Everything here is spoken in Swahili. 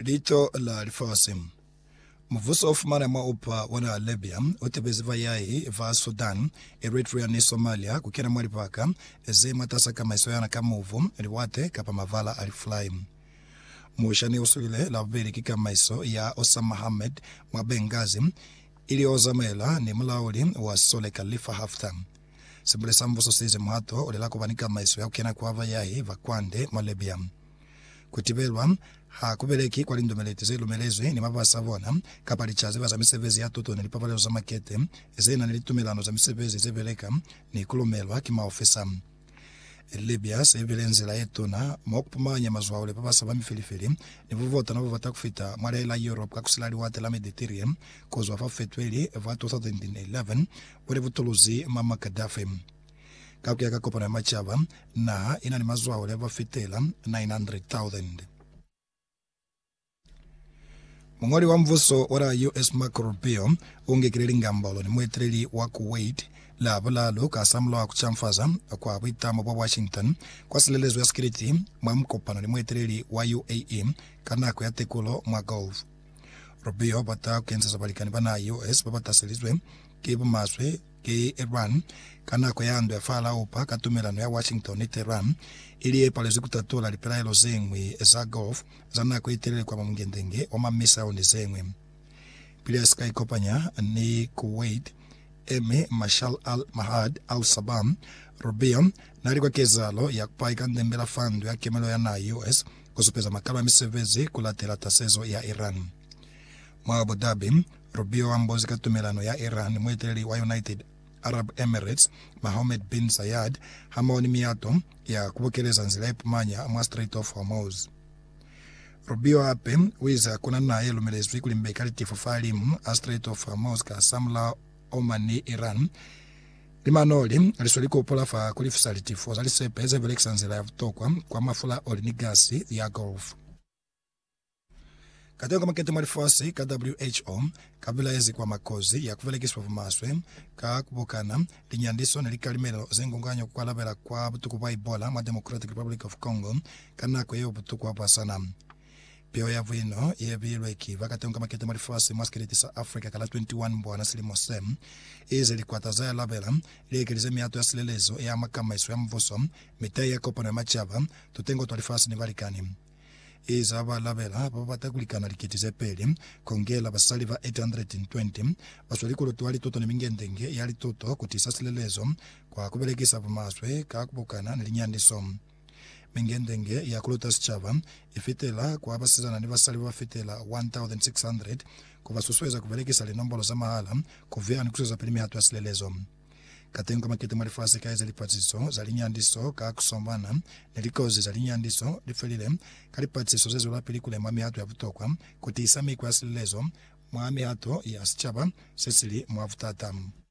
Lito la rifasim. Mvuso ofumana maupa wana Libya, utebezi vayayi va Sudan, Eritrea ni Somalia, kukena mwari paka, eze matasa kama isoyana kama uvu, riwate kapa mavala alifly. Mushani usulile la veri kika maiso ya Osama Mohamed mwa Benghazi, ili ozamela ni mlauli wa Sole Khalifa Haftar. Simbule samvuso size mhato, ulilako vanika maiso ya ukena kwa vayayi va kwande mwa Libya. Kutibelwa hakubeleki kwa lindomelete zelumelezwe ni mabasa savona kapali chaze za misevezi ya toto nilipapale za makete zena nilitumelano za misevezi zebeleka ni kulumelwa kima ofisa Libya sevelenzela yetona mokupumanya mazwaule babasa ba mifilifili ni vuvota nabo batakufita mwalela Europe kakusilali wate la Mediterranean kozwa fa fetweli va 2011 wale vutuluzi mama Gaddafi kakuya kakopana machava na ina ni mazwaule bafitela 900,000. Mungori wa mvuso wara US Marco Rubio ungekireli ngambalo ni mwetreli wa Kuwait la bulalo ka samlo wa kuchamfaza kwa witamo wa Washington kwa silelezo ya security mwamkopano ni mwetreli wa UAE kanako ya tekulo mwa Gulf. Rubio bata kenza sabalikani bana US babata selizwe kibu maswe ke Iran kanako ya ando ya fala upa katumelano ya Washington ni Tehran ili epalezo kutatola lipelailo zengwe za Gulf zanako itelele kwa mngendenge wa mamisa oni zengwe. Pili sky kopanya ni Kuwait eme Marshal al-Mahad al-Sabam Rubio nari kwa kezalo ya kupaika ndembela fandu ya kemelo ya na US kusupeza makala misevezi kulatela tasezo ya Iran. Mwa Abu Dhabi Rubio ambozi katumelano ya Iran mweteli wa United Arab Emirates Mohammed bin Zayed hamaoni miato ya kubokeleza nzila ipumanya mwa Strait of Hormuz. Rubio ape wiza kuna naye lumelezwi kulimbekali tifufalimu a Strait of Hormuz ka samla Omani Iran limanoli aliswaliko upola fa kulifisali tifu zalisepeze veleksa nzila ya vutokwa kwa mafula olini gasi ya Gulf. Katenga makete marifasi ka WHO kabila ezi kwa makozi ya kuvelekiswa vumaswe ka kubokana linyandiso nelikalimelo zengunganyo kwa labela kwa butuku wa Ebola ma Democratic Republic of Congo kanako yeo butuku wa pasana. Pio ya vino yebilwe kiva katenga makete marifasi maskiriti sa Africa kala 21 mbwana silimo sem izi likwataza ya labela liekelize miato ya silelezo ya makama iso ya mvuso mitai ya kopa na machava tutengo tualifasi ni valikani. Izaba labela babata kulikana likitize peli kongela basali va 820 baswaliko lotwali toto ni mingendenge yali toto kutisa silelezo kwa kubelekisa vumaswe ka kubukana nilinyaniso mingendenge ya kulutas chava ifitela kwa basizana ni basali va fitela 1600 kwa basusweza kubelekisa linombolo za mahala kuvea ni kusuza pelimi hatu ya silelezo. Katengo makete marifasi ka eze lipatiso za linyandiso ka kusombana nelikozi za linyandiso lifelile kalipatiso zezo la pelikule mwami hatu ya vutokwa kuti isami kwa sililezo mwami hatu ya sichaba sesili mwavutatamu.